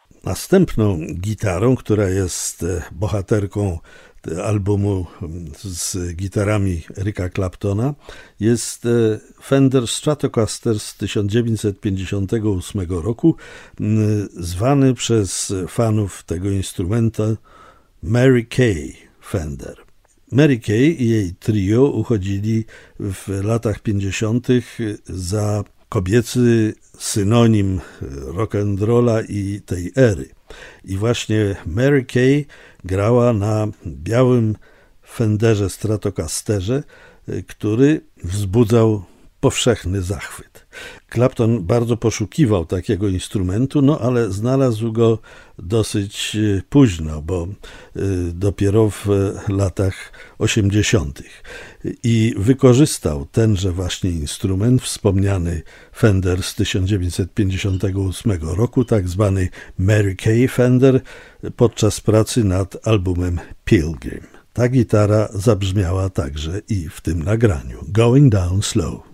Następną gitarą, która jest bohaterką albumu z gitarami Erika Claptona, jest Fender Stratocaster z 1958 roku, zwany przez fanów tego instrumenta Mary Kay Fender. Mary Kay i jej trio uchodzili w latach 50. za kobiecy synonim rock'n'rolla i tej ery. I właśnie Mary Kay grała na białym Fenderze Stratocasterze, który wzbudzał powszechny zachwyt. Clapton bardzo poszukiwał takiego instrumentu, ale znalazł go dosyć późno, bo dopiero w latach 80. I wykorzystał tenże właśnie instrument, wspomniany Fender z 1958 roku, tak zwany Mary Kay Fender, podczas pracy nad albumem Pilgrim. Ta gitara zabrzmiała także i w tym nagraniu. Going Down Slow.